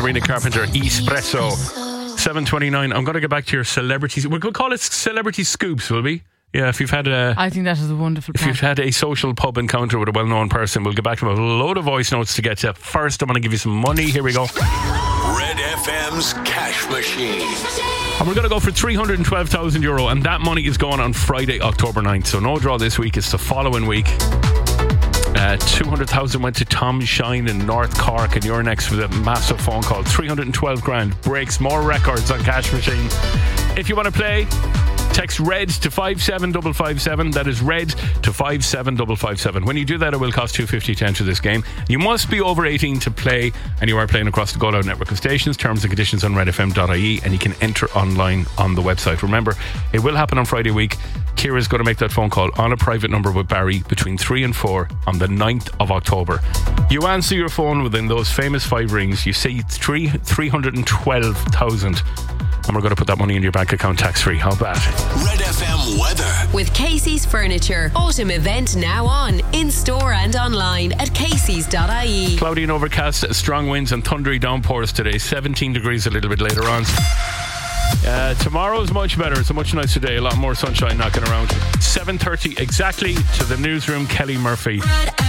Sabrina Carpenter, Espresso. 7:29. I'm going to get back to your celebrities. We're going to call it celebrity scoops, will we? Yeah, if you've had I think that is a wonderful plan. If you've had a social pub encounter with a well-known person, we'll get back to a load of voice notes to get to. First, I'm going to give you some money. Here we go. Red FM's Cash Machine. And we're going to go for €312,000, and that money is going on Friday, October 9th. So no draw this week, it's the following week. 200,000 went to Tom Shine in North Cork, and you're next with a massive phone call. 312 grand breaks more records on Cash Machine. If you want to play, text RED to 57557. That is RED to 57557. When you do that, it will cost $2.50 to enter this game. You must be over 18 to play, and you are playing across the Go Loud network of stations. Terms and conditions on redfm.ie, and you can enter online on the website. Remember, it will happen on Friday week. Kira's going to make that phone call on a private number with Barry between 3 and 4 on the 9th of October. You answer your phone within those famous 5 rings. You say 312,000. And we're going to put that money in your bank account tax-free. How bad? Red FM weather. With Casey's Furniture. Autumn event now on. In-store and online at caseys.ie. Cloudy and overcast, strong winds and thundery downpours today. 17 degrees a little bit later on. Tomorrow's much better. It's a much nicer day. A lot more sunshine knocking around. 7:30 exactly to the newsroom. Kelly Murphy.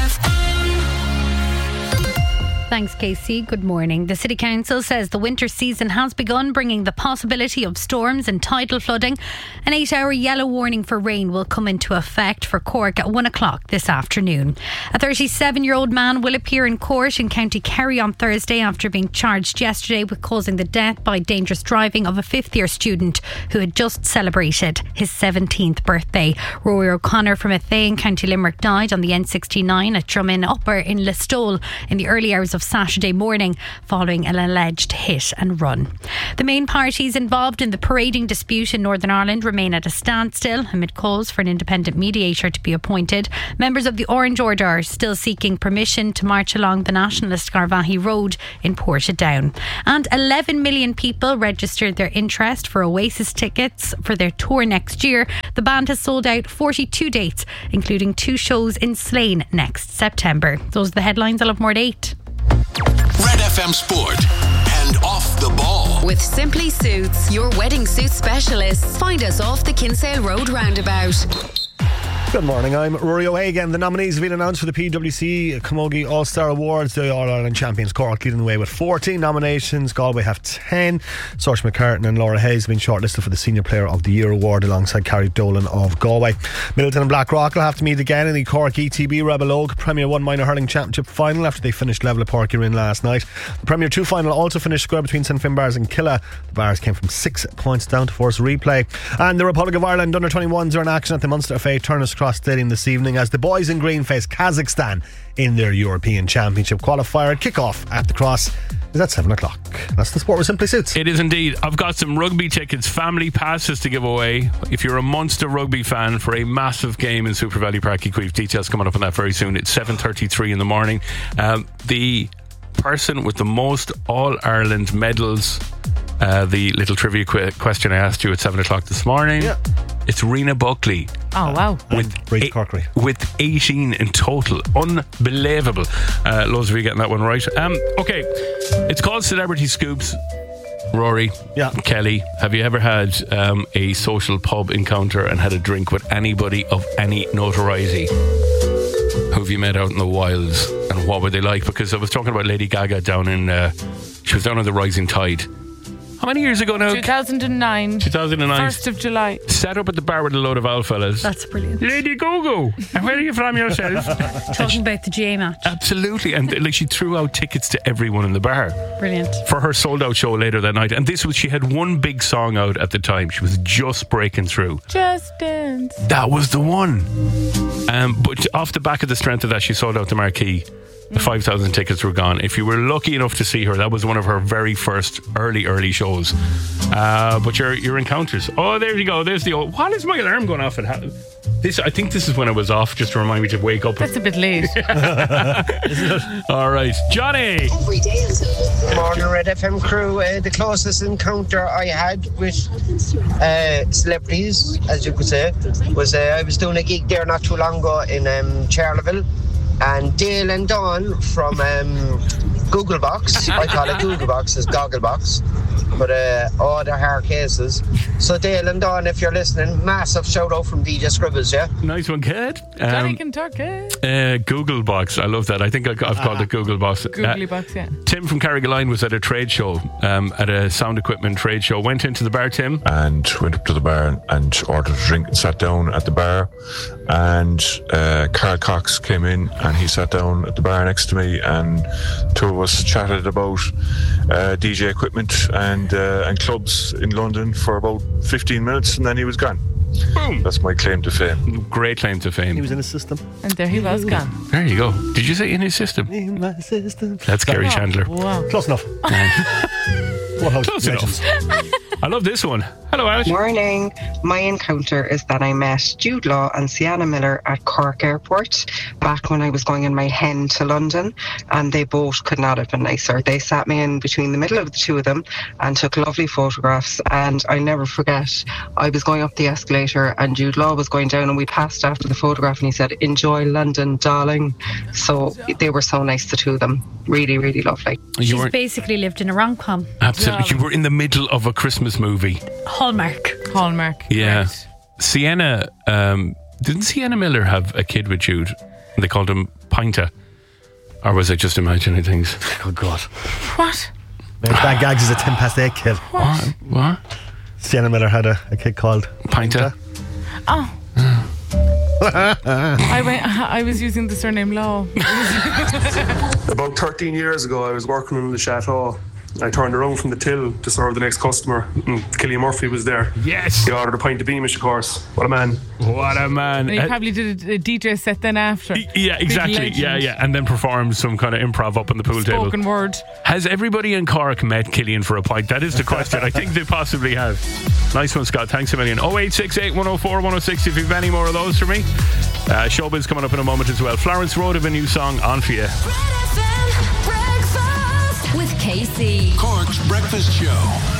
Thanks, Casey. Good morning. The City Council says the winter season has begun, bringing the possibility of storms and tidal flooding. An 8-hour yellow warning for rain will come into effect for Cork at 1 o'clock this afternoon. A 37-year-old man will appear in court in County Kerry on Thursday after being charged yesterday with causing the death by dangerous driving of a 5th-year student who had just celebrated his 17th birthday. Rory O'Connor from Athay in County Limerick died on the N69 at Drummond Upper in Listowel in the early hours of Saturday morning following an alleged hit and run. The main parties involved in the parading dispute in Northern Ireland remain at a standstill amid calls for an independent mediator to be appointed. Members of the Orange Order are still seeking permission to march along the nationalist Garvaghey Road in Portadown. And 11 million people registered their interest for Oasis tickets for their tour next year. The band has sold out 42 dates, including 2 shows in Slane next September. Those are the headlines. I'll have more at 8. Red FM Sport and Off the Ball. With Simply Suits, your wedding suit specialists. Find us off the Kinsale Road roundabout. Good morning, I'm Rory O'Hagan. The nominees have been announced for the PwC Camogie All-Star Awards. The All-Ireland champions Cork leading the way with 14 nominations. Galway have 10. Saoirse McCartan and Laura Hayes have been shortlisted for the Senior Player of the Year award alongside Carrie Dolan of Galway. Middleton and Blackrock will have to meet again in the Cork ETB Rebel Oak Premier 1 Minor Hurling Championship final after they finished level at Páirc Uí Rinn last night. The Premier 2 final also finished square between St Finbarrs and Killa. The Bars came from 6 points down to force a replay. And the Republic of Ireland under 21s are in action at the Munster FA Turner's Cross Stadium this evening as the boys in green face Kazakhstan in their European Championship qualifier. Kick-off at the Cross is at 7 o'clock. That's the sport with Simply Suits. It is indeed. I've got some rugby tickets, family passes to give away. If you're a Munster rugby fan for a massive game in Super Valley Park, Equive, details coming up on that very soon. It's 7:33 in the morning. The person with the most All-Ireland medals, the little trivia question I asked you at 7 o'clock this morning. Yeah. It's Rena Buckley. Oh, wow. With 18 in total. Unbelievable. Loads of you getting that one right. Okay, it's called Celebrity Scoops. Rory, Kelly, have you ever had a social pub encounter and had a drink with anybody of any notoriety? Who have you met out in the wilds, and what were they like? Because I was talking about Lady Gaga down in she was down on the Rising Tide. How many years ago now? 2009. 1st of July. Sat up at the bar with a load of owl fellas. That's brilliant. Lady Gogo, and where are you from yourself? Talking about the GA match. Absolutely. And like, she threw out tickets to everyone in the bar. Brilliant. For her sold out show later that night. And she had one big song out at the time. She was just breaking through. Just Dance. That was the one. But off the back of the strength of that, she sold out the marquee. The 5,000 tickets were gone. If you were lucky enough to see her, that was one of her very first early shows. But your encounters. Oh, there you go. There's the old. What is my alarm going off at? I think this is when it was off, just to remind me to wake up. That's a bit late. All right, Johnny. Every day until morning, Red FM crew. The closest encounter I had with celebrities, as you could say, was I was doing a gig there not too long ago in Charleville. And Dale and Dawn from Google Box. I call it Google Box, it's Goggle Box. But they're hard cases. So Dale and Dawn, if you're listening, massive shout out from DJ Scribbles, yeah? Nice one, kid. Johnny Kentucky. Google Box, I love that. I think I've called it Google Box. Googly Box, yeah. Tim from Carrigaline was at a trade show, at a sound equipment trade show. Went into the bar, Tim, and went up to the bar and ordered a drink and sat down at the bar. And Carl Cox came in and he sat down at the bar next to me, and two of us chatted about DJ equipment and clubs in London for about 15 minutes, and then he was gone. Boom. That's my claim to fame. Great claim to fame. He was in his system. And there he was gone. There you go. Did you say in his system? In my system. That's Gary Chandler. Wow. Close enough. Close enough. I love this one. Hello, Alice. Morning. My encounter is that I met Jude Law and Sienna Miller at Cork Airport back when I was going in my hen to London, and they both could not have been nicer. They sat me in between the middle of the two of them and took lovely photographs, and I'll never forget, I was going up the escalator and Jude Law was going down, and we passed after the photograph and he said, "Enjoy London, darling." So they were so nice, the two of them. Really, really lovely. She's basically lived in a rom-com. Absolutely. You were in the middle of a Christmas movie. Hallmark. Yeah. Right. Sienna, didn't Sienna Miller have a kid with Jude? They called him Pinta. Or was I just imagining things? Oh, God. What? Bad Gags is a 10 past 8 kid. What? Sienna Miller had a kid called Pinta. Oh. I was using the surname Law. About 13 years ago, I was working in the Chateau. I turned around from the till to serve the next customer, and Killian Murphy was there. Yes. He ordered a pint of Beamish, of course. What a man. What a man. And he probably did a DJ set then after. Yeah, exactly. Yeah. And then performed some kind of improv up on the pool table. Spoken word. Has everybody in Cork met Killian for a pint? That is the question. I think they possibly have. Nice one, Scott. Thanks a million. 0868 104 106 if you've any more of those for me. Showbiz coming up in a moment as well. Florence wrote of a new song on for you. With KC. Cork's Breakfast Show.